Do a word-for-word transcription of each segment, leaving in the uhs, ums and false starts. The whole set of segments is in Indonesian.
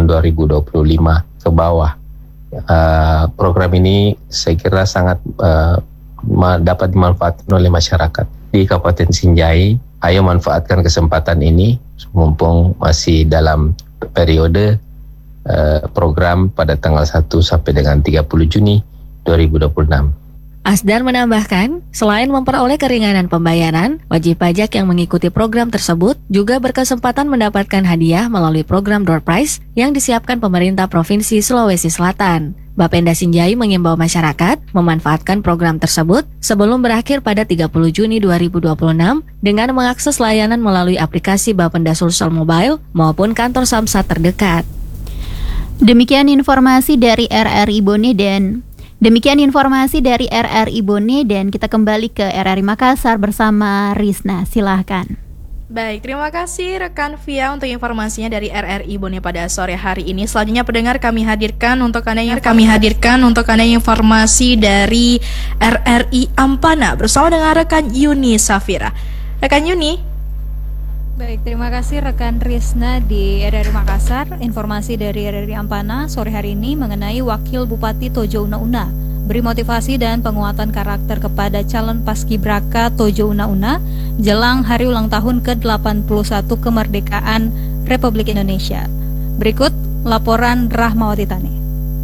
tahun dua ribu dua puluh lima ke bawah. Uh, program ini saya kira sangat uh, ma- dapat dimanfaatkan oleh masyarakat di Kabupaten Sinjai. Ayo manfaatkan kesempatan ini mumpung masih dalam periode uh, program pada tanggal satu sampai dengan tiga puluh Juni dua ribu dua puluh enam. Asdar menambahkan, selain memperoleh keringanan pembayaran, wajib pajak yang mengikuti program tersebut juga berkesempatan mendapatkan hadiah melalui program door prize yang disiapkan pemerintah Provinsi Sulawesi Selatan. Bapenda Sinjai mengimbau masyarakat memanfaatkan program tersebut sebelum berakhir pada tiga puluh Juni dua ribu dua puluh enam dengan mengakses layanan melalui aplikasi Bapenda Sulsel Mobile maupun kantor Samsat terdekat. Demikian informasi dari R R I Bone dan Demikian informasi dari R R I Bone dan kita kembali ke R R I Makassar bersama Rizna. Silahkan. Baik, terima kasih rekan Via untuk informasinya dari R R I Bone pada sore hari ini. Selanjutnya pendengar kami hadirkan untuk Anda yang kami hadirkan untuk Anda informasi dari R R I Ampana bersama dengan rekan Yuni Safira. Rekan Yuni. Baik, terima kasih rekan Rizna di R R I Makassar. Informasi dari R R I Ampana sore hari ini mengenai Wakil Bupati Tojo Una-Una beri motivasi dan penguatan karakter kepada calon paskibraka Tojo Una-Una jelang hari ulang tahun ke delapan puluh satu kemerdekaan Republik Indonesia. Berikut laporan Rahmawati Tani.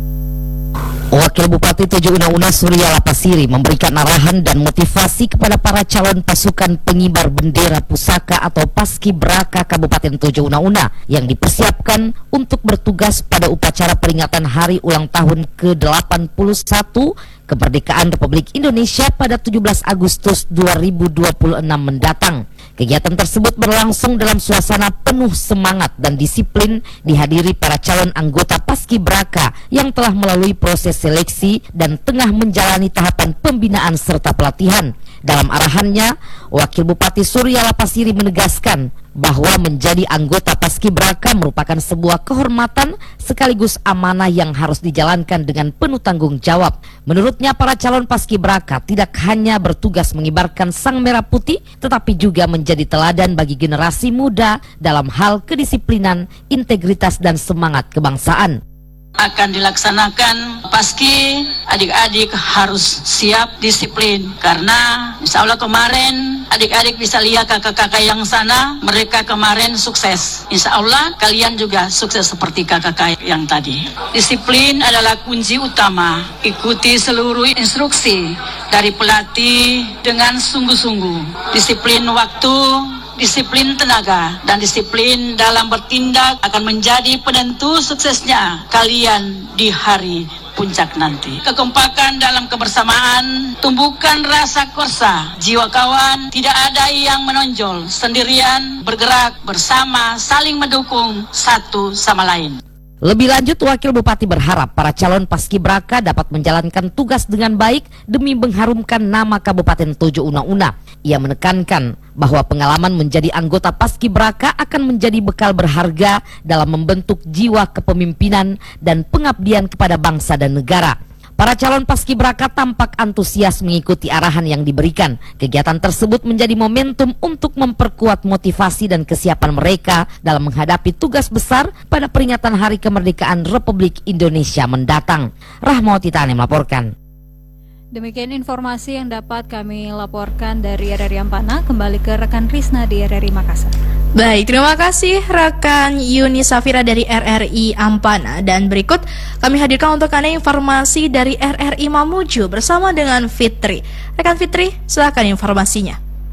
Wakil Bupati Tojo Una-Una Surya Lapasiri memberikan arahan dan motivasi kepada para calon pasukan pengibar bendera pusaka atau paskibraka Kabupaten Tojo Una-Una yang dipersiapkan untuk bertugas pada upacara peringatan hari ulang tahun ke delapan puluh satu kemerdekaan Republik Indonesia pada tujuh belas Agustus dua ribu dua puluh enam mendatang. Kegiatan tersebut berlangsung dalam suasana penuh semangat dan disiplin dihadiri para calon anggota paskibraka yang telah melalui proses seleksi dan tengah menjalani tahapan pembinaan serta pelatihan. Dalam arahannya, Wakil Bupati Surya Lapasiri menegaskan bahwa menjadi anggota paskibraka merupakan sebuah kehormatan sekaligus amanah yang harus dijalankan dengan penuh tanggung jawab. Menurutnya, para calon paskibraka tidak hanya bertugas mengibarkan sang merah putih, tetapi juga menjadi teladan bagi generasi muda dalam hal kedisiplinan, integritas, dan semangat kebangsaan. Akan dilaksanakan paski, adik-adik harus siap disiplin karena insya Allah kemarin adik-adik bisa lihat kakak-kakak yang sana, mereka kemarin sukses. Insya Allah kalian juga sukses seperti kakak-kakak yang tadi. Disiplin adalah kunci utama. Ikuti seluruh instruksi dari pelatih dengan sungguh-sungguh. Disiplin waktu, disiplin tenaga, dan disiplin dalam bertindak akan menjadi penentu suksesnya kalian di hari puncak nanti. Kekompakan dalam kebersamaan, tumbuhkan rasa korsa, jiwa kawan, tidak ada yang menonjol, sendirian, bergerak bersama, saling mendukung satu sama lain. Lebih lanjut, Wakil Bupati berharap para calon paskibraka dapat menjalankan tugas dengan baik demi mengharumkan nama Kabupaten Tojo Una-Una. Ia menekankan bahwa pengalaman menjadi anggota paskibraka akan menjadi bekal berharga dalam membentuk jiwa kepemimpinan dan pengabdian kepada bangsa dan negara. Para calon paskibraka tampak antusias mengikuti arahan yang diberikan. Kegiatan tersebut menjadi momentum untuk memperkuat motivasi dan kesiapan mereka dalam menghadapi tugas besar pada peringatan Hari Kemerdekaan Republik Indonesia mendatang. Rahmawati Tani melaporkan. Demikian informasi yang dapat kami laporkan dari R R I Ampana. Kembali ke rekan Rizna di R R I Makassar. Baik, terima kasih rekan Yuni Safira dari R R I Ampana. Dan berikut kami hadirkan untuk Anda informasi dari R R I Mamuju bersama dengan Fitri. Rekan Fitri, silakan informasinya.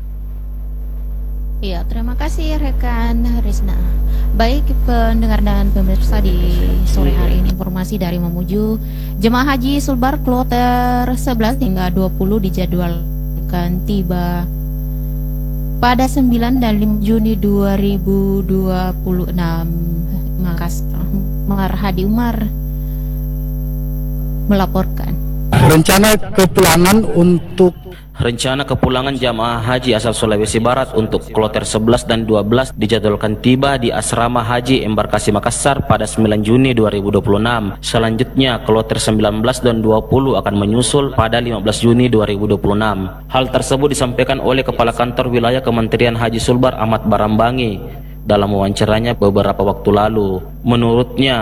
Iya, terima kasih rekan Rizna. Baik pendengar dan pemirsa, di sore hari ini informasi dari Mamuju. Jemaah Haji Sulbar kloter sebelas hingga dua puluh dijadwalkan tiba pada sembilan dan lima Juni dua ribu dua puluh enam. Makassar. Hadi Umar melaporkan. Rencana kepulangan untuk Rencana kepulangan jamaah haji asal Sulawesi Barat untuk kloter sebelas dan dua belas dijadwalkan tiba di Asrama Haji Embarkasi Makassar pada sembilan Juni dua ribu dua puluh enam. Selanjutnya kloter sembilan belas dan dua puluh akan menyusul pada lima belas Juni dua ribu dua puluh enam. Hal tersebut disampaikan oleh Kepala Kantor Wilayah Kementerian Haji Sulbar Ahmad Barambangi dalam wawancaranya beberapa waktu lalu. Menurutnya,